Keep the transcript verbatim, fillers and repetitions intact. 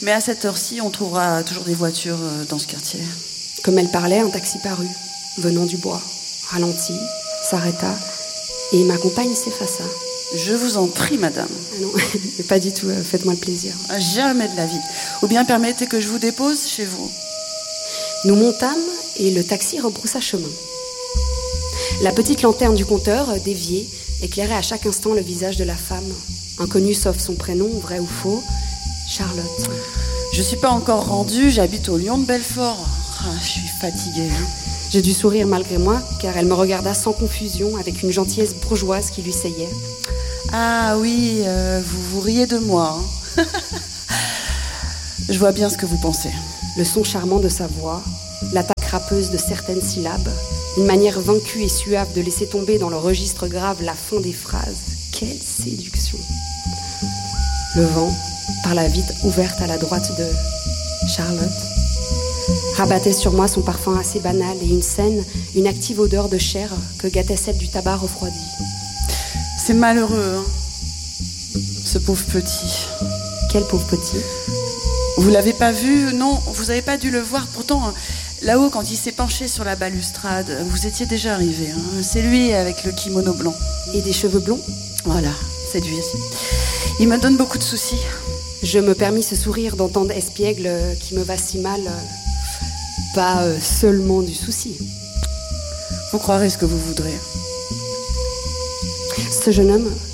Mais à cette heure-ci, on trouvera toujours des voitures dans ce quartier. Comme elle parlait, un taxi parut, venant du bois, ralentit, s'arrêta, et ma compagne s'effaça. Je vous en prie, madame. Ah non, mais pas du tout, euh, faites-moi le plaisir. Jamais de la vie. Ou bien permettez que je vous dépose chez vous. Nous montâmes et le taxi rebroussa chemin. La petite lanterne du compteur, déviée, éclairait à chaque instant le visage de la femme, inconnue sauf son prénom, vrai ou faux, Charlotte. Je suis pas encore rendue, j'habite au Lion de Belfort. Ah, je suis fatiguée. J'ai dû sourire malgré moi, car elle me regarda sans confusion, avec une gentillesse bourgeoise qui lui seyait. Ah oui, euh, vous vous riez de moi. Hein. Je vois bien ce que vous pensez. Le son charmant de sa voix, l'attaque râpeuse de certaines syllabes, une manière vaincue et suave de laisser tomber dans le registre grave la fin des phrases. Quelle séduction! Le vent, par la vitre ouverte à la droite de Charlotte, rabattait sur moi son parfum assez banal et une saine, une active odeur de chair que gâtait celle du tabac refroidi. C'est malheureux, hein, ce pauvre petit. Quel pauvre petit? Vous l'avez pas vu? Non, vous avez pas dû le voir. Pourtant, là-haut, quand il s'est penché sur la balustrade, vous étiez déjà arrivé. Hein. C'est lui avec le kimono blanc. Et des cheveux blonds? Voilà, c'est lui aussi. Il me donne beaucoup de soucis. Je me permis ce sourire d'entendre espiègle qui me va si mal. Pas seulement du souci. Vous croirez ce que vous voudrez. Ce jeune homme